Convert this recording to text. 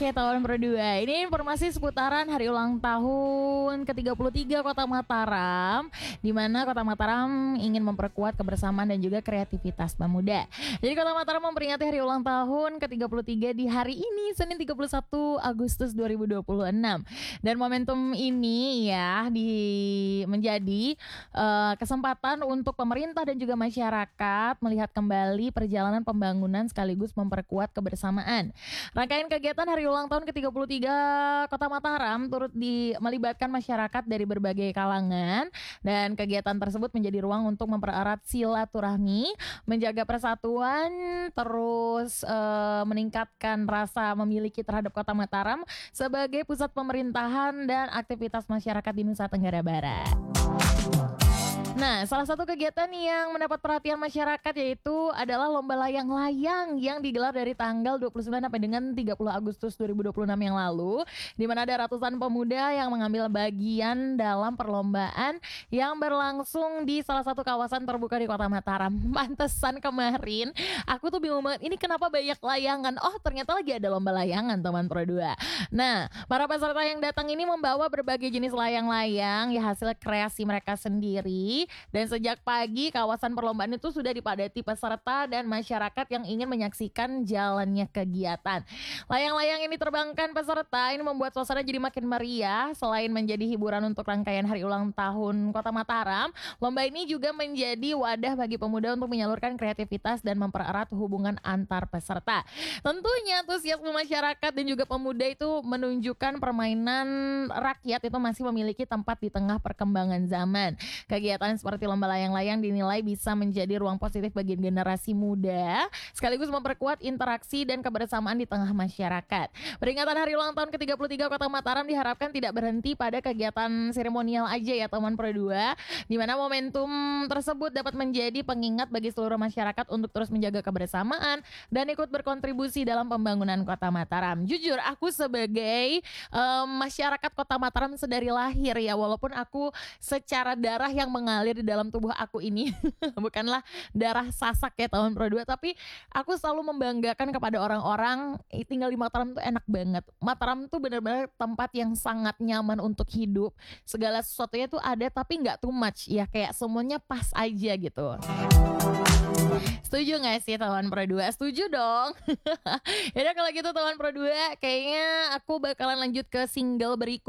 Oke, tahun berdua. Ini informasi seputaran hari ulang tahun ke-33 Kota Mataram, di mana Kota Mataram ingin memperkuat kebersamaan dan juga kreativitas pemuda. Jadi Kota Mataram memperingati hari ulang tahun ke-33 di hari ini, Senin 31 Agustus 2026. Dan momentum ini ya menjadi kesempatan untuk pemerintah dan juga masyarakat melihat kembali perjalanan pembangunan sekaligus memperkuat kebersamaan. Rangkaian kegiatan hari ulang tahun ke-33 Kota Mataram turut melibatkan masyarakat dari berbagai kalangan, dan kegiatan tersebut menjadi ruang untuk mempererat silaturahmi, menjaga persatuan, terus meningkatkan rasa memiliki terhadap Kota Mataram sebagai pusat pemerintahan dan aktivitas masyarakat di Nusa Tenggara Barat. Nah, salah satu kegiatan yang mendapat perhatian masyarakat yaitu adalah lomba layang-layang yang digelar dari tanggal 29 sampai dengan 30 Agustus 2026 yang lalu, di mana ada ratusan pemuda yang mengambil bagian dalam perlombaan yang berlangsung di salah satu kawasan terbuka di Kota Mataram. Pantesan kemarin aku tuh bingung banget, ini kenapa banyak layangan? Oh, ternyata lagi ada lomba layangan, teman Pro 2. Nah, para peserta yang datang ini membawa berbagai jenis layang-layang ya, hasil kreasi mereka sendiri. Dan sejak pagi kawasan perlombaan itu sudah dipadati peserta dan masyarakat yang ingin menyaksikan jalannya kegiatan. Layang-layang ini terbangkan peserta ini membuat suasana jadi makin meriah. Selain menjadi hiburan untuk rangkaian hari ulang tahun Kota Mataram, lomba ini juga menjadi wadah bagi pemuda untuk menyalurkan kreativitas dan mempererat hubungan antar peserta. Tentunya antusiasme masyarakat dan juga pemuda itu menunjukkan permainan rakyat itu masih memiliki tempat di tengah perkembangan zaman. Kegiatan seperti lomba layang-layang dinilai bisa menjadi ruang positif bagi generasi muda, sekaligus memperkuat interaksi dan kebersamaan di tengah masyarakat. Peringatan hari ulang tahun ke-33 Kota Mataram diharapkan tidak berhenti pada kegiatan seremonial aja ya teman Pro 2, di mana momentum tersebut dapat menjadi pengingat bagi seluruh masyarakat untuk terus menjaga kebersamaan dan ikut berkontribusi dalam pembangunan Kota Mataram. Jujur, aku sebagai masyarakat Kota Mataram sedari lahir ya, walaupun aku secara darah yang mengalir di dalam tubuh aku ini bukanlah darah sasak ya tahun Pro 2, tapi aku selalu membanggakan kepada orang-orang tinggal di Mataram tuh enak banget. Mataram tuh benar-benar tempat yang sangat nyaman untuk hidup. Segala sesuatunya tuh ada tapi nggak too much ya, kayak semuanya pas aja gitu. Setuju gak sih teman Pro 2? Setuju dong. Yaudah kalau gitu teman Pro 2, kayaknya aku bakalan lanjut ke single berikut.